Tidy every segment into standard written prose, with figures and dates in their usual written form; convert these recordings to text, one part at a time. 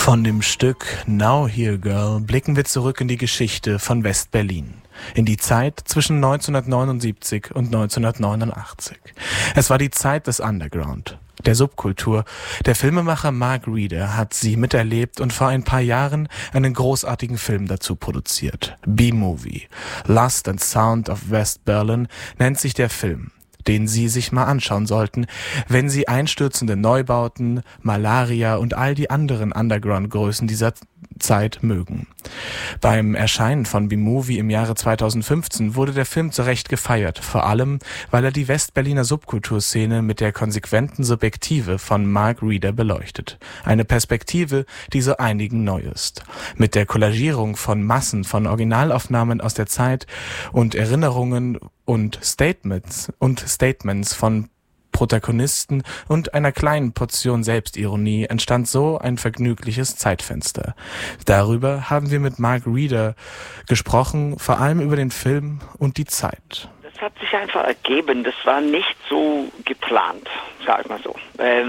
Von dem Stück Now Here Girl blicken wir zurück in die Geschichte von West-Berlin. In die Zeit zwischen 1979 und 1989. Es war die Zeit des Underground, der Subkultur. Der Filmemacher Mark Reeder hat sie miterlebt und vor ein paar Jahren einen großartigen Film dazu produziert. B-Movie. Lust and Sound of West Berlin nennt sich der Film, den Sie sich mal anschauen sollten, wenn Sie einstürzende Neubauten, Malaria und all die anderen Underground-Größen dieser Zeit mögen. Beim Erscheinen von B-Movie im Jahre 2015 wurde der Film zu Recht gefeiert, vor allem, weil er die Westberliner Subkulturszene mit der konsequenten Subjektive von Mark Reeder beleuchtet. Eine Perspektive, die so einigen neu ist. Mit der Collagierung von Massen von Originalaufnahmen aus der Zeit und Erinnerungen und Statements von Protagonisten und einer kleinen Portion Selbstironie entstand so ein vergnügliches Zeitfenster. Darüber haben wir mit Mark Reeder gesprochen, vor allem über den Film und die Zeit. Das hat sich einfach ergeben, das war nicht so geplant, sag ich mal so.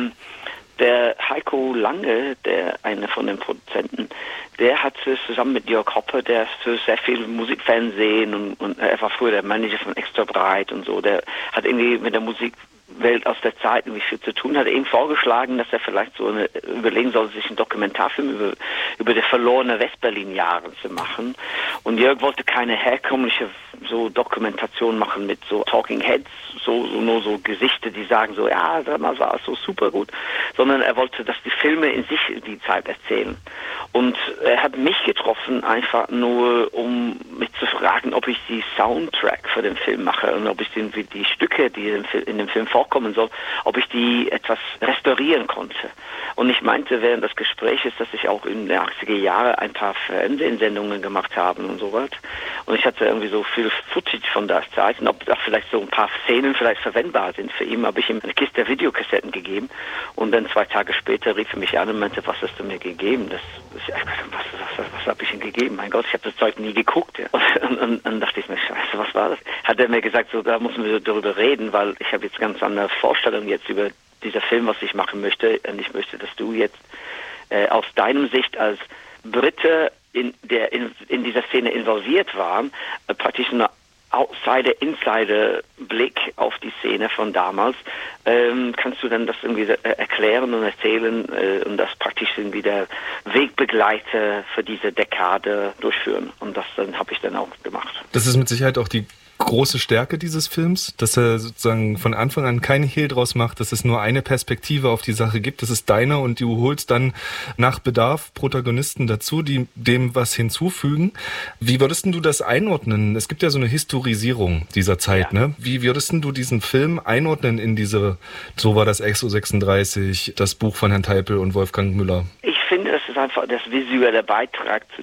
Der Heiko Lange, einer von den Produzenten, der hat zusammen mit Jörg Hoppe, der ist für sehr viel Musikfernsehen und er war früher der Manager von Extra Breit und so, der hat irgendwie mit der Musikwelt aus der Zeit irgendwie viel zu tun, hat ihm vorgeschlagen, dass er vielleicht überlegen soll, sich einen Dokumentarfilm über die verlorene Westberlin-Jahre zu machen. Und Jörg wollte keine herkömmliche so Dokumentation machen mit so Talking Heads, nur so Gesichter, die sagen so, ja, damals war es so super gut, sondern er wollte, dass die Filme in sich die Zeit erzählen. Und er hat mich getroffen, einfach nur, um mich zu fragen, ob ich die Soundtrack für den Film mache und ob ich die Stücke, die in dem Film vorkommen soll, ob ich die etwas restaurieren konnte. Und ich meinte während des Gesprächs, dass ich auch in den 80er Jahren ein paar Fernsehsendungen gemacht habe und sowas. Und ich hatte irgendwie so viel Footage von der Zeit und ob da vielleicht so ein paar Szenen vielleicht verwendbar sind für ihn, habe ich ihm eine Kiste Videokassetten gegeben und dann 2 Tage später rief er mich an und meinte, was hast du mir gegeben? Was habe ich ihm gegeben? Mein Gott, ich habe das Zeug nie geguckt. Ja. Und dann dachte ich mir, scheiße, was war das? Hat er mir gesagt, so, da müssen wir darüber reden, weil ich habe jetzt ganz andere Vorstellungen jetzt über dieser Film, was ich machen möchte. Und ich möchte, dass du jetzt aus deinem Sicht als Brite, der in dieser Szene involviert war, praktisch eine Outsider-Insider-Blick auf die Szene von damals. Kannst du dann das irgendwie erklären und erzählen und das praktisch irgendwie der Wegbegleiter für diese Dekade durchführen? Und das habe ich dann auch gemacht. Das ist mit Sicherheit auch die große Stärke dieses Films, dass er sozusagen von Anfang an keinen Hehl draus macht, dass es nur eine Perspektive auf die Sache gibt, das ist deine und du holst dann nach Bedarf Protagonisten dazu, die dem was hinzufügen. Wie würdest du das einordnen? Es gibt ja so eine Historisierung dieser Zeit, ja. Ne? Wie würdest du diesen Film einordnen in diese, so war das Exo 36, das Buch von Herrn Teipel und Wolfgang Müller? Ich finde, das ist einfach das visuelle Beitrag zu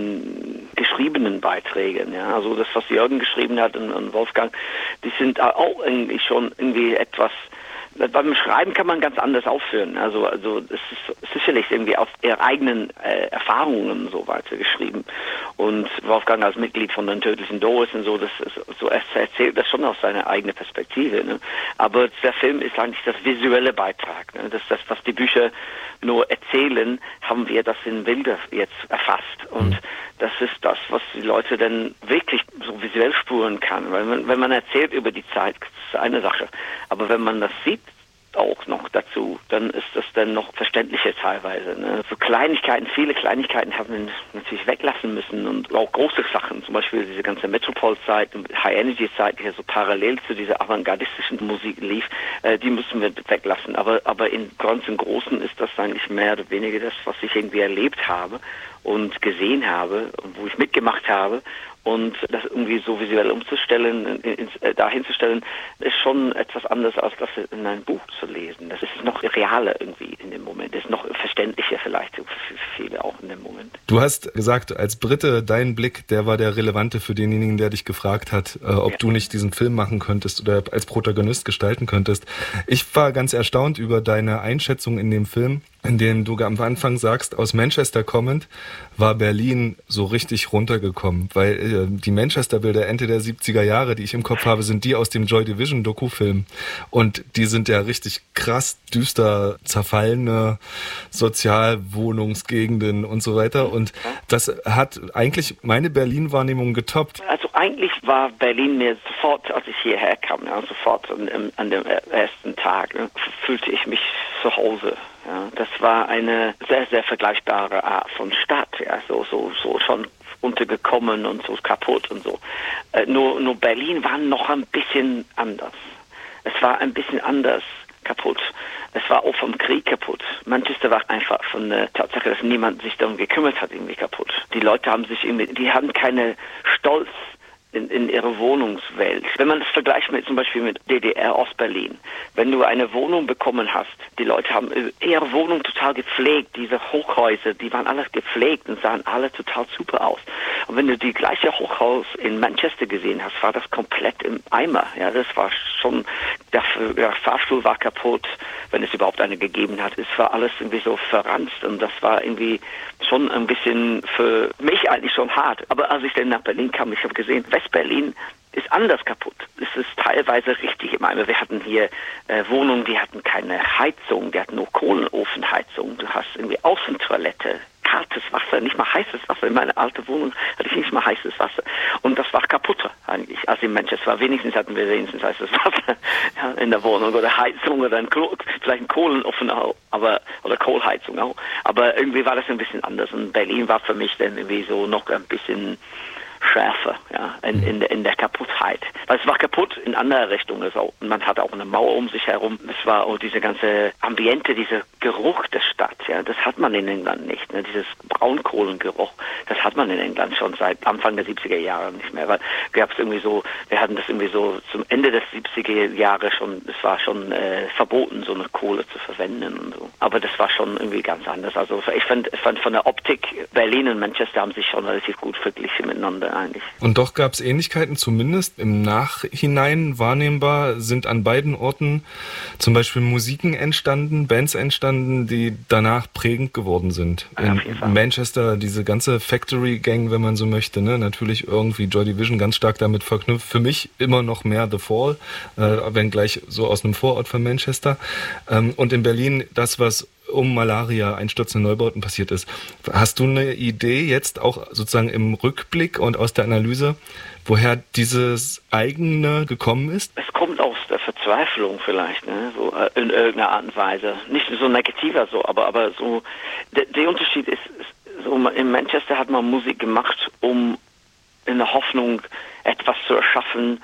den geschriebenen Beiträgen. Ja? Also das, was Jürgen geschrieben hat und Wolfgang, die sind auch irgendwie schon irgendwie etwas. Beim Schreiben kann man ganz anders aufführen. Also es ist sicherlich irgendwie auf ihre eigenen Erfahrungen so weiter geschrieben. Und Wolfgang als Mitglied von den Tödlichen Doris und so, er erzählt das schon aus seiner eigenen Perspektive. Ne? Aber der Film ist eigentlich das visuelle Beitrag. Ne? Das, was die Bücher nur erzählen, haben wir das in Bilder jetzt erfasst. Und das ist das, was die Leute dann wirklich so visuell spüren kann. Weil wenn man erzählt über die Zeit, das ist eine Sache. Aber wenn man das sieht, auch noch dazu, dann ist das dann noch verständlicher teilweise. Ne? So Kleinigkeiten, viele Kleinigkeiten haben wir natürlich weglassen müssen und auch große Sachen, zum Beispiel diese ganze Metropol-Zeit und High-Energy-Zeit, die ja so parallel zu dieser avantgardistischen Musik lief, die müssen wir weglassen. Aber im Ganzen Großen ist das eigentlich mehr oder weniger das, was ich irgendwie erlebt habe und gesehen habe und wo ich mitgemacht habe. Und das irgendwie so visuell umzustellen, dahin zu stellen, ist schon etwas anderes, als das in einem Buch zu lesen. Das ist noch realer irgendwie in dem Moment. Das ist noch verständlicher vielleicht für viele auch in dem Moment. Du hast gesagt, als Brite, dein Blick, der war der relevante für denjenigen, der dich gefragt hat, ob du nicht diesen Film machen könntest oder als Protagonist gestalten könntest. Ich war ganz erstaunt über deine Einschätzung in dem Film, in dem du am Anfang sagst, aus Manchester kommend, war Berlin so richtig runtergekommen, weil die Manchester-Bilder Ende der 70er Jahre, die ich im Kopf habe, sind die aus dem Joy Division Dokufilm und die sind ja richtig krass düster, zerfallene Sozialwohnungsgegenden und so weiter und das hat eigentlich meine Berlin-Wahrnehmung getoppt. Also eigentlich war Berlin mir sofort, als ich hierher kam, ja, sofort an dem ersten Tag, fühlte ich mich zu Hause. Ja, das war eine sehr, sehr vergleichbare Art von Stadt, ja, so schon untergekommen und so kaputt und so. Nur Berlin war noch ein bisschen anders. Es war ein bisschen anders kaputt. Es war auch vom Krieg kaputt. Manchester war einfach von der Tatsache, dass niemand sich darum gekümmert hat, irgendwie kaputt. Die Leute haben sich die hatten keine Stolz in ihrer Wohnungswelt. Wenn man das vergleicht zum Beispiel mit DDR Ostberlin, wenn du eine Wohnung bekommen hast, die Leute haben ihre Wohnung total gepflegt, diese Hochhäuser, die waren alle gepflegt und sahen alle total super aus. Und wenn du die gleiche Hochhaus in Manchester gesehen hast, war das komplett im Eimer. Ja, das war schon, der Fahrstuhl war kaputt, wenn es überhaupt eine gegeben hat. Es war alles irgendwie so verranzt und das war irgendwie schon ein bisschen für mich eigentlich schon hart. Aber als ich dann nach Berlin kam, ich habe gesehen, Westberlin ist anders kaputt. Es ist teilweise richtig im Eimer. Wir hatten hier Wohnungen, die hatten keine Heizung, die hatten nur Kohlenofenheizung. Du hast irgendwie Außentoilette, kaltes Wasser, nicht mal heißes Wasser. In meiner alten Wohnung hatte ich nicht mal heißes Wasser. Und das war kaputter eigentlich als in Manchester. Wenigstens hatten wir heißes Wasser in der Wohnung oder Heizung oder vielleicht ein Kohlenofen auch, oder Kohlheizung auch. Aber irgendwie war das ein bisschen anders. Und Berlin war für mich dann irgendwie so noch ein bisschen schärfer, ja, in der Kaputtheit. Weil es war kaputt in andere Richtungen. So. Und man hatte auch eine Mauer um sich herum. Es war auch diese ganze Ambiente, dieser Geruch der Stadt, ja, das hat man in England nicht. Ne? Dieses Braunkohlengeruch, das hat man in England schon seit Anfang der 70er Jahre nicht mehr. Weil wir hatten das irgendwie so zum Ende des 70er Jahre schon, es war schon verboten, so eine Kohle zu verwenden und so. Aber das war schon irgendwie ganz anders. Also ich fand von der Optik, Berlin und Manchester haben sich schon relativ gut verglichen miteinander eigentlich. Und doch gab es Ähnlichkeiten, zumindest im Nachhinein wahrnehmbar, sind an beiden Orten zum Beispiel Musiken entstanden, Bands entstanden, die danach prägend geworden sind. In Manchester diese ganze Factory Gang, wenn man so möchte, ne? Natürlich irgendwie Joy Division ganz stark damit verknüpft. Für mich immer noch mehr The Fall, wenngleich so aus einem Vorort von Manchester. Und in Berlin das, was um Malaria, einstürzende Neubauten passiert ist. Hast du eine Idee jetzt auch sozusagen im Rückblick und aus der Analyse, woher dieses eigene gekommen ist? Es kommt aus der Verzweiflung vielleicht, ne? So in irgendeiner Art und Weise. Nicht so negativer so, aber so der Unterschied ist so, in Manchester hat man Musik gemacht, um in der Hoffnung etwas zu erschaffen,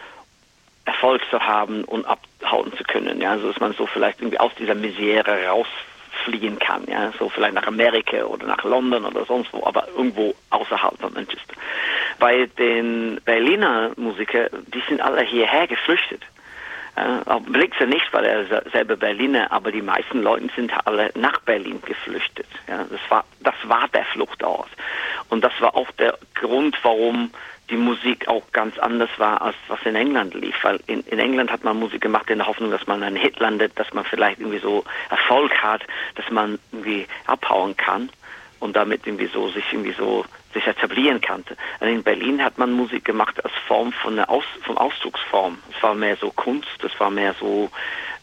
Erfolg zu haben und abhauen zu können. Ja, so dass man so vielleicht irgendwie aus dieser Misere rausfliehen kann, ja, so vielleicht nach Amerika oder nach London oder sonst wo, aber irgendwo außerhalb von Manchester. Bei den Berliner Musikern, die sind alle hierher geflüchtet. Blixer nicht, weil er selber Berliner, aber die meisten Leute sind alle nach Berlin geflüchtet. Ja, das war der Fluchtort. Und das war auch der Grund, warum die Musik auch ganz anders war, als was in England lief. Weil in England hat man Musik gemacht in der Hoffnung, dass man einen Hit landet, dass man vielleicht irgendwie so Erfolg hat, dass man irgendwie abhauen kann und damit sich etablieren kannte. Und in Berlin hat man Musik gemacht als Form von Ausdrucksform. Es war mehr so Kunst, es war mehr so,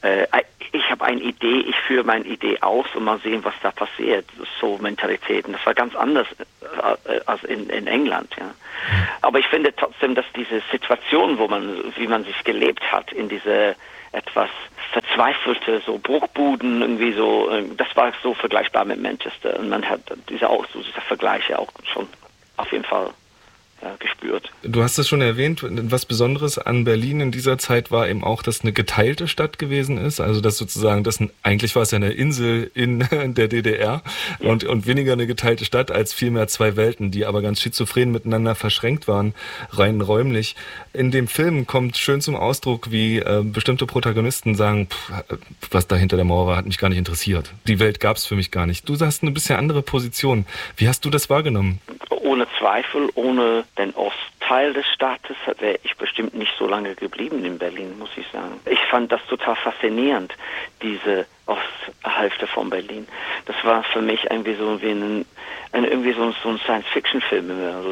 ich habe eine Idee, ich führe meine Idee aus und mal sehen, was da passiert. So Mentalitäten. Das war ganz anders als in England, ja. Aber ich finde trotzdem, dass diese Situation, wie man sich gelebt hat, in diese etwas verzweifelte, so Bruchbuden, irgendwie so, das war so vergleichbar mit Manchester. Und man hat diese Vergleiche auch schon auf jeden Fall gespürt. Du hast es schon erwähnt, was Besonderes an Berlin in dieser Zeit war eben auch, dass eine geteilte Stadt gewesen ist, also dass sozusagen, eigentlich war es ja eine Insel in der DDR und weniger eine geteilte Stadt als vielmehr zwei Welten, die aber ganz schizophren miteinander verschränkt waren, rein räumlich. In dem Film kommt schön zum Ausdruck, wie bestimmte Protagonisten sagen, was da hinter der Mauer war, hat mich gar nicht interessiert. Die Welt gab es für mich gar nicht. Du hast eine bisschen andere Position. Wie hast du das wahrgenommen? Ohne Zweifel, ohne den Ost Ostteil des Staates wäre ich bestimmt nicht so lange geblieben in Berlin, muss ich sagen. Ich fand das total faszinierend, diese Osthälfte von Berlin. Das war für mich irgendwie so wie irgendwie so ein Science-Fiction-Film,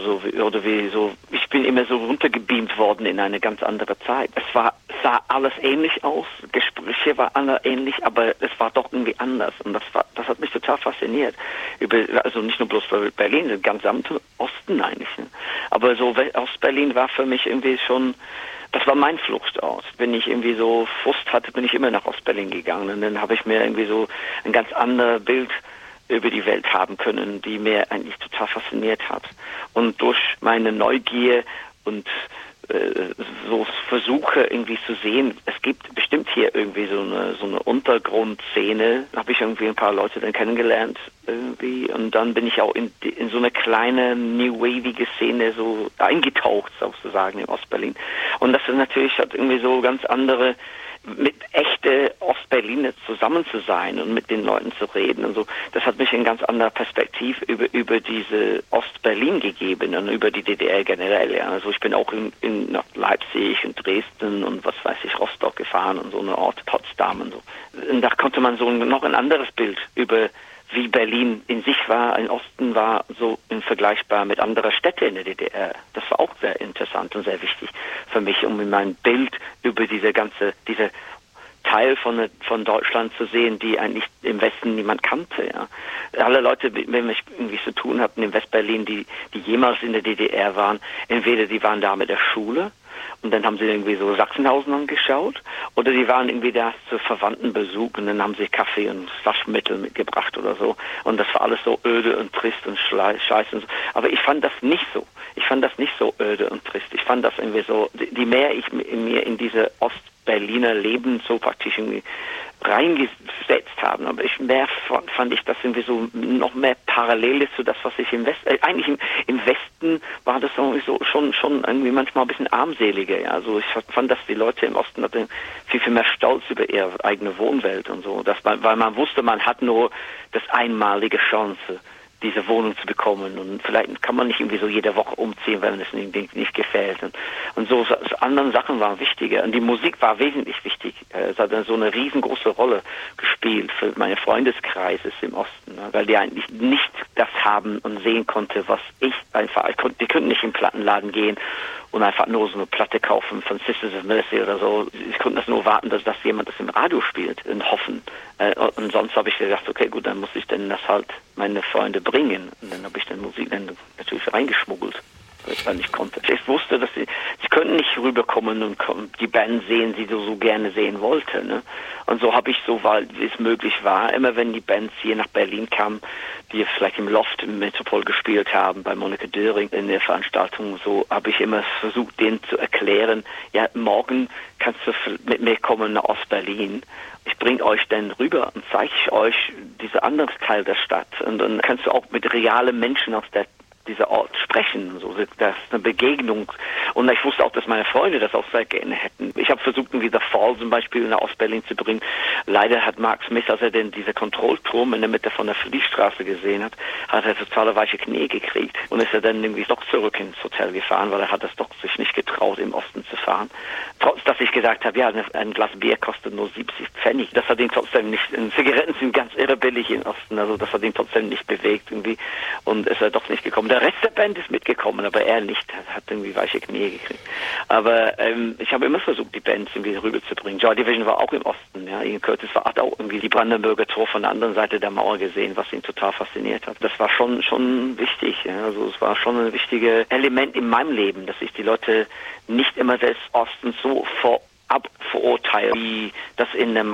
ich bin immer so runtergebeamt worden in eine ganz andere Zeit. Sah alles ähnlich aus, Gespräche waren alle ähnlich, aber es war doch irgendwie anders und das hat mich total fasziniert. Also nicht nur bloß für Berlin, den gesamten Osten eigentlich. Ne? Aber so Ostberlin war für mich irgendwie schon, das war mein Fluchtort. Wenn ich irgendwie so Frust hatte, bin ich immer nach Ostberlin gegangen und dann habe ich mir irgendwie so ein ganz anderes Bild über die Welt haben können, die mir eigentlich total fasziniert hat. Und durch meine Neugier und so versuche irgendwie zu sehen, es gibt bestimmt hier irgendwie so eine Untergrundszene, habe ich irgendwie ein paar Leute dann kennengelernt irgendwie und dann bin ich auch in so eine kleine New Wavige Szene so eingetaucht sozusagen in Ostberlin und das ist natürlich hat irgendwie so ganz andere mit echte Ostberliner zusammen zu sein und mit den Leuten zu reden und so, das hat mich in ganz anderer Perspektive über diese Ostberlin gegeben und über die DDR generell. Ja. Also ich bin auch nach Leipzig und Dresden und was weiß ich, Rostock gefahren und so eine Ort, Potsdam und so. Und da konnte man so noch ein anderes Bild über wie Berlin in sich war, im Osten war, so vergleichbar mit anderen Städten in der DDR. Das war auch sehr interessant und sehr wichtig für mich, um in mein Bild über diese Teil von Deutschland zu sehen, die eigentlich im Westen niemand kannte. Ja. Alle Leute, mit denen ich irgendwie zu tun hatten in Westberlin, die jemals in der DDR waren, entweder die waren da mit der Schule und dann haben sie irgendwie so Sachsenhausen angeschaut oder die waren irgendwie da zu Verwandtenbesuch und dann haben sie Kaffee und Waschmittel mitgebracht oder so und das war alles so öde und trist und scheiße und so. Aber ich fand das nicht so. Ich fand das nicht so öde und trist. Ich fand das irgendwie so, je mehr ich mir in diese Berliner Leben so praktisch irgendwie reingesetzt haben. Aber fand ich das irgendwie so noch mehr Parallele zu das, was ich im Westen, eigentlich im Westen war das irgendwie so schon irgendwie manchmal ein bisschen armseliger. Ja. Also ich fand, dass die Leute im Osten hatten viel mehr Stolz über ihre eigene Wohnwelt und so. Weil man wusste, man hat nur das einmalige Chance, diese Wohnung zu bekommen und vielleicht kann man nicht irgendwie so jede Woche umziehen, wenn es nicht gefällt und so andere Sachen waren wichtiger und die Musik war wesentlich wichtig. Es hat so eine riesengroße Rolle gespielt für meine Freundeskreises im Osten, ne? Weil die eigentlich nicht das haben und sehen konnte, was ich einfach, die könnten nicht in den Plattenladen gehen und einfach nur so eine Platte kaufen von Sisters of Mercy oder so. Ich konnte das nur warten, dass jemand das im Radio spielt und hoffen. Und sonst habe ich gedacht, okay, gut, dann muss ich dann das halt meine Freunde bringen. Und dann habe ich dann Musik dann natürlich reingeschmuggelt, weil ich dann nicht konnte. Ich wusste, dass sie könnten nicht rüberkommen und die Band sehen, die du so gerne sehen wollte. Ne? Und so habe ich, soweit es möglich war, immer wenn die Bands hier nach Berlin kamen, die vielleicht im Loft im Metropol gespielt haben, bei Monika Döring in der Veranstaltung, so habe ich immer versucht, denen zu erklären, ja, morgen kannst du mit mir kommen nach Ostberlin. Ich bringe euch dann rüber und zeige euch diese andere Teil der Stadt. Und dann kannst du auch mit realen Menschen aus dieser Ort sprechen. So, das ist eine Begegnung. Und ich wusste auch, dass meine Freunde das auch sehr gerne hätten. Ich habe versucht, irgendwie The Fall zum Beispiel nach Ostberlin zu bringen. Leider hat Mark Smith, als er denn diese Kontrollturm in der Mitte von der Friedrichstraße gesehen hat, hat er totale weiche Knie gekriegt und ist er dann irgendwie doch zurück ins Hotel gefahren, weil er hat es doch sich nicht getraut, im Osten zu fahren. Trotz, dass ich gesagt habe, ja, ein Glas Bier kostet nur 70 Pfennig. Das hat ihn trotzdem nicht, Zigaretten sind ganz irre billig im Osten, also das hat ihn trotzdem nicht bewegt irgendwie und ist er doch nicht gekommen. Der Rest der Band ist mitgekommen, aber er nicht, hat irgendwie weiche Knie gekriegt. Aber ich habe immer versucht, die Bands irgendwie rüberzubringen. Joy Division war auch im Osten, ja. Ian Curtis hat auch irgendwie die Brandenburger Tor von der anderen Seite der Mauer gesehen, was ihn total fasziniert hat. Das war schon wichtig, ja. Also es war schon ein wichtiges Element in meinem Leben, dass ich die Leute nicht immer des Ostens so verurteile, wie das in der